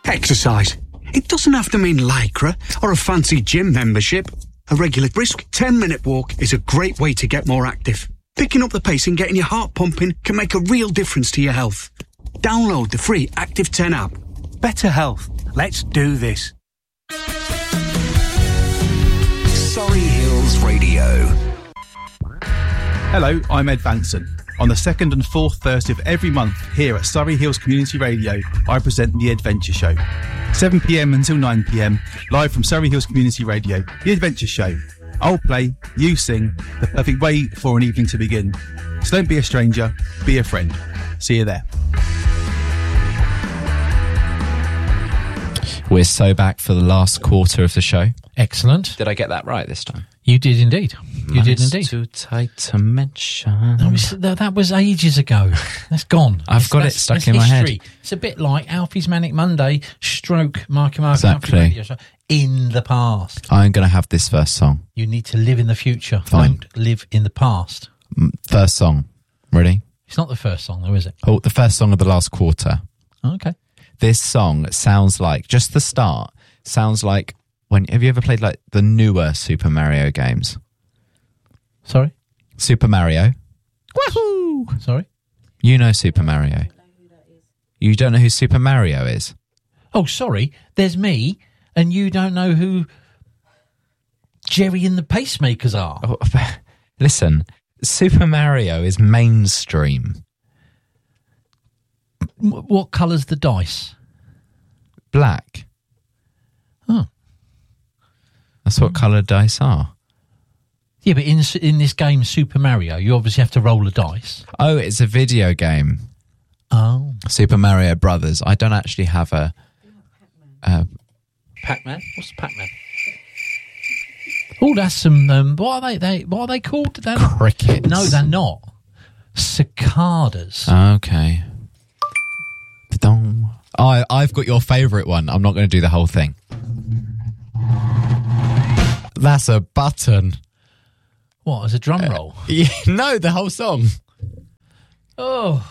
Exercise. It doesn't have to mean Lycra or a fancy gym membership. A regular brisk 10-minute walk is a great way to get more active. Picking up the pace and getting your heart pumping can make a real difference to your health. Download the free Active 10 app. Better health. Let's do this. Surrey Hills Radio. Hello, I'm Ed Vanson. On the second and fourth Thursday of every month here at Surrey Hills Community Radio, I present The Adventure Show. 7 p.m. until 9 p.m, live from Surrey Hills Community Radio, The Adventure Show. I'll play, you sing, the perfect way for an evening to begin. So don't be a stranger, be a friend. See you there. We're so back for the last quarter of the show. Excellent. Did I get that right this time? You did indeed. You did indeed. Too tight to mention. That was ages ago. That's gone. I've got it stuck in my head. It's a bit like Alfie's Manic Monday stroke Marky Mark Exactly. Alfie Radio Show in the past. I'm going to have this first song. You need to live in the future. Fine. Don't live in the past. First song. Ready? It's not the first song though, is it? Oh, the first song of the last quarter. Okay. This song sounds like, just the start, sounds like have you ever played like the newer Super Mario games? Sorry? Super Mario. Woohoo! Sorry? You know Super Mario. You don't know who Super Mario is? Oh, sorry. There's me, and you don't know who Jerry and the Pacemakers are. Oh, listen, Super Mario is mainstream. What colour's the dice? Black. Oh. That's what colour dice are. Yeah, but in this game, Super Mario, you obviously have to roll a dice. Oh, it's a video game. Oh. Super Mario Brothers. I don't actually have a... Pac-Man? What's Pac-Man? Oh, that's some... what are they called? They're not... Crickets. No, they're not. Cicadas. Okay. I've got your favourite one. I'm not going to do the whole thing. That's a button. What, as a drum roll? Yeah, no, the whole song. Oh.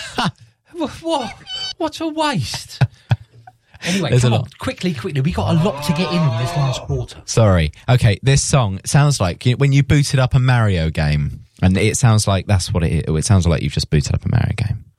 What a waste. Anyway, There's come a on, lot. quickly. We got a lot to get in this last quarter. Sorry. Okay, this song sounds like when you booted up a Mario game, and it sounds like that's what it is. It sounds like you've just booted up a Mario game.